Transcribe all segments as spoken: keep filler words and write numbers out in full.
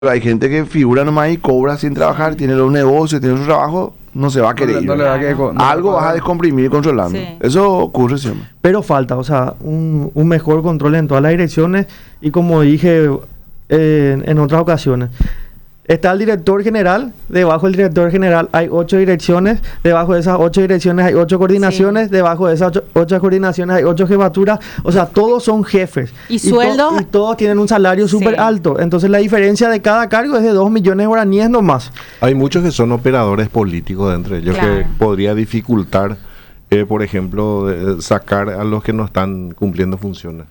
Hay gente que figura nomás y cobra sin trabajar, tiene los negocios, tiene su trabajo, no se va a querer ir. No le va a querer co- no Algo le va a vas a pagar. descomprimir controlando. Sí. Eso ocurre siempre. Pero falta, o sea, un, un mejor control en todas las direcciones y como dije eh, en, en otras ocasiones, está el director general, debajo del director general hay ocho direcciones, debajo de esas ocho direcciones hay ocho coordinaciones, Sí. debajo de esas ocho, ocho coordinaciones hay ocho jefaturas, o sea, todos son jefes. Y to- sueldos- y todos tienen un salario Sí. súper alto, entonces la diferencia de cada cargo es de dos millones de guaraníes nomás. Hay muchos que son operadores políticos dentro de ellos Claro. que podría dificultar, eh, por ejemplo, de- sacar a los que no están cumpliendo funciones.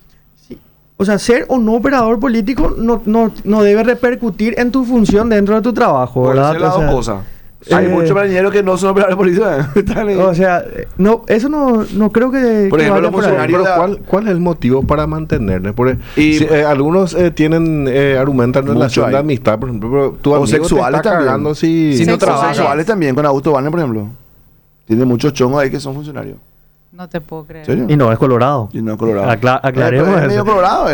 O sea, ser o no operador político no, no, no debe repercutir en tu función dentro de tu trabajo, Por ¿verdad? ese lado, O sea, cosas. Hay eh, muchos marineros que no son operadores políticos. Están ahí. O sea, eh, no, eso no, no creo que, Por que ejemplo, vaya los por ahí. funcionarios- Pero ¿cuál, ¿cuál es el motivo para mantenerle? Porque Y- si, eh, algunos eh, tienen eh, argumentan Mucho relación de hay. amistad, por ejemplo, pero tu O amigo sexuales te está también. cagando si, Si no Los Sexuales. sexuales también, con Augusto Banner, por ejemplo. Tiene muchos chongos ahí que son funcionarios. No te puedo creer. ¿En serio? Y no es Colorado. Y no es colorado. Acla- aclaremos Eh, pero es eso. medio colorado.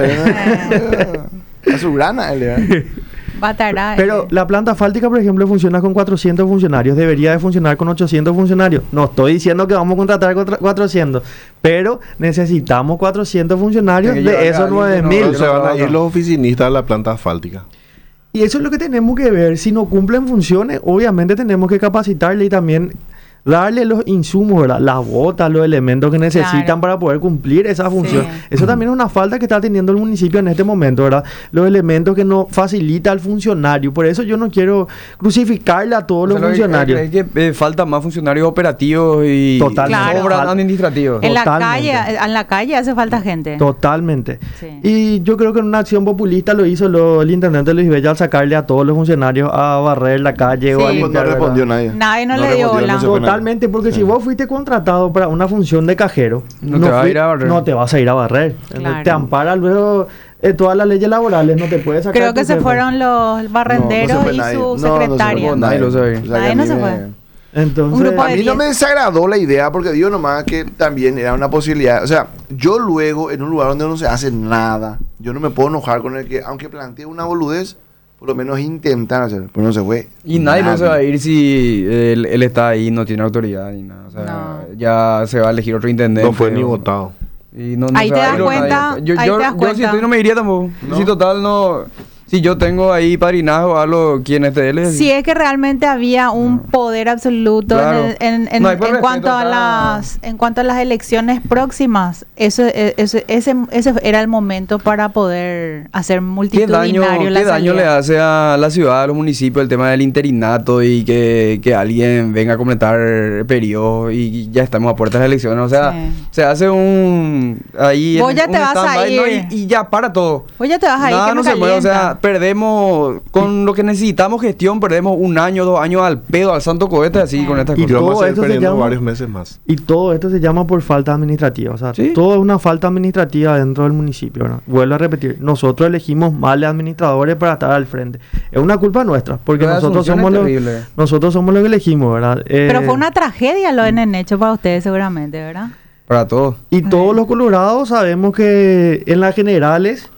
eh. A su grana, él, eh. Batará. Pero eh. la planta fáltica, por ejemplo, funciona con cuatrocientos funcionarios. Debería de funcionar con ochocientos funcionarios. No estoy diciendo que vamos a contratar contra- cuatrocientos, pero necesitamos cuatrocientos funcionarios Tiene que de llevar esos a alguien nueve que no- mil. Entonces no van a ir trabaja. los oficinistas a la planta asfáltica. Y eso es lo que tenemos que ver. Si no cumplen funciones, obviamente tenemos que capacitarle y también darle los insumos, ¿verdad? Las botas, los elementos que necesitan Claro. para poder cumplir esa función. Sí. Eso también es una falta que está teniendo el municipio en este momento, ¿verdad? Los elementos que no facilita al funcionario. Por eso yo no quiero crucificarle a todos O los sea, lo que- funcionarios. Es que eh, falta más funcionarios operativos y Totalmente. Claro. sobran Fal- administrativos. En la Totalmente. calle, en la calle hace falta gente. Totalmente. Sí. Y yo creo que en una acción populista lo hizo lo- el intendente Luis Bella al sacarle a todos los funcionarios a barrer la calle o Sí. a No limpiar, respondió ¿verdad? nadie. Nadie no, No le dio respondió, bola. no se fue nadie. Totalmente, porque si Sí. vos fuiste contratado para una función de cajero, No te vas a fui- ir a barrer. no te vas a ir a barrer. Claro. Te ampara luego eh, todas las leyes laborales, no te puedes sacar. Creo que tu se jefe. fueron los barrenderos No, no se fue y nadie. su No, no se fue secretaria. Nadie lo sabe. O sea, que Nadie a no mí se me- fue. Entonces, Un grupo A de mí no diez. me desagradó la idea porque digo nomás que también era una posibilidad. O sea, yo luego en un lugar donde no se hace nada, yo no me puedo enojar con el que, aunque plantee una boludez, por lo menos intentar hacer. Pero no se fue. Y nadie no se va a ir si él, él está ahí, no tiene autoridad ni nada. O sea, No. ya se va a elegir otro intendente. No fue ni o- votado. Y no, no Ahí se te va a das ir cuenta, nadie. Yo, ahí yo, te das yo si cuenta. estoy no me iría tampoco. ¿No? Si total no... Si yo tengo ahí padrinazgo o algo, ¿quién es de él? Si es que realmente había un poder absoluto Claro. en, el- en- en- No hay por en cuanto respeto a acá. las en cuanto a las elecciones próximas, eso, eh, eso- ese, ese era el momento para poder hacer ¿Qué daño, multitudinario la qué daño le salida. hace a la ciudad, a los municipios, el tema del interinato y que, que alguien venga a completar periodo y ya estamos a puertas de las elecciones? O sea, Sí. se hace un... Ahí Vos ya un te vas a stand-by, ¿no? ir. Y, y ya para todo. Vos ya te vas a ir, Nada que no me se mueve, o sea, calienta. perdemos con lo que necesitamos gestión, perdemos un año, dos años al pedo, al santo cohete, así con estas Y Y cosas. vamos todo a seguir esto se perdiendo llama- varios meses más. y todo esto se llama por falta administrativa. O sea, Sí. todo es una falta administrativa dentro del municipio, ¿verdad? Vuelvo a repetir, nosotros elegimos males administradores para estar al frente. Es una culpa nuestra, porque Lo de nosotros Asunción somos es los terrible. nosotros somos los que elegimos, ¿verdad? Pero Eh, fue una tragedia lo en hecho para ustedes seguramente, ¿verdad? Para todos. Y todos los colorados sabemos que en las generales,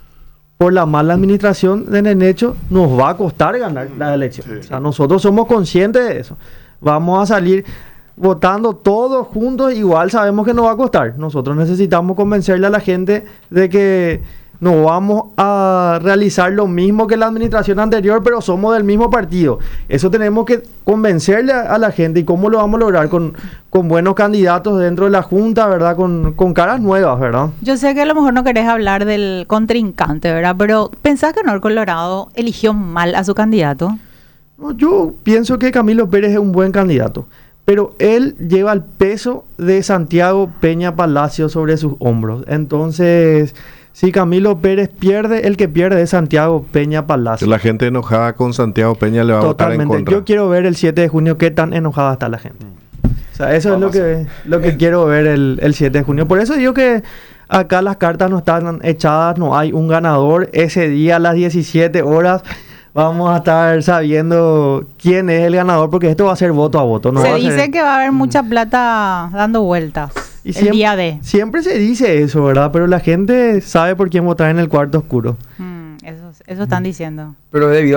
por la mala administración de Nenecho, nos va a costar ganar la elección. Sí. O sea, nosotros somos conscientes de eso. Vamos a salir votando todos juntos, igual sabemos que nos va a costar. Nosotros necesitamos convencerle a la gente de que no vamos a realizar lo mismo que la administración anterior, pero somos del mismo partido. Eso tenemos que convencerle a, a la gente. ¿Y cómo lo vamos a lograr? Con, con buenos candidatos dentro de la Junta, ¿verdad? Con, con caras nuevas, ¿verdad? Yo sé que a lo mejor no querés hablar del contrincante, ¿verdad? Pero ¿pensás que Nor Colorado eligió mal a su candidato? No, yo pienso que Camilo Pérez es un buen candidato, pero él lleva el peso de Santiago Peña Palacio sobre sus hombros. Entonces, si Camilo Pérez pierde, el que pierde es Santiago Peña Palacio. La gente enojada con Santiago Peña le va a votar en Totalmente. contra. Yo quiero ver el siete de junio qué tan enojada está la gente. O sea, eso es lo que, lo que quiero ver el, el siete de junio. Por eso digo que acá las cartas no están echadas, no hay un ganador. Ese día a las diecisiete horas vamos a estar sabiendo quién es el ganador, porque esto va a ser voto a voto. No Se va a ser- dice que va a haber mucha plata dando vueltas Y el siempre, día de. siempre se dice eso, ¿verdad? Pero la gente sabe por quién votar en el cuarto oscuro. Mm, eso, Eso están diciendo. Pero debido